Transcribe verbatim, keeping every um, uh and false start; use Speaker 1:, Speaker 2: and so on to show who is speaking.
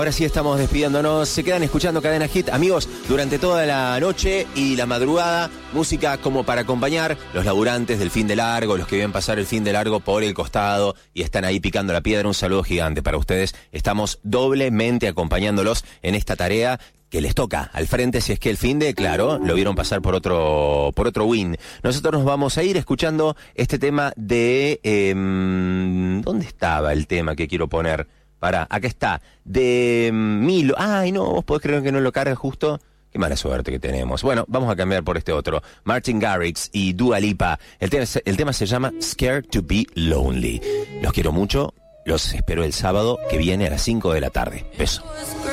Speaker 1: ahora sí estamos despidiéndonos. Se quedan escuchando Cadena Hit. Amigos, durante toda la noche y la madrugada, música como para acompañar los laburantes del fin de largo, los que vienen pasar el fin de largo por el costado y están ahí picando la piedra. Un saludo gigante para ustedes. Estamos doblemente acompañándolos en esta tarea que les toca al frente, si es que el fin de, claro, lo vieron pasar por otro por otro win. Nosotros nos vamos a ir escuchando este tema de... Eh, ¿dónde estaba el tema que quiero poner? Pará, acá está. De Milo. Ay, no, vos podés creer que no lo carga justo. Qué mala suerte que tenemos. Bueno, vamos a cambiar por este otro. Martin Garrix y Dua Lipa. El tema, el tema se llama Scared to be Lonely. Los quiero mucho. Los espero el sábado que viene a las cinco de la tarde. Beso.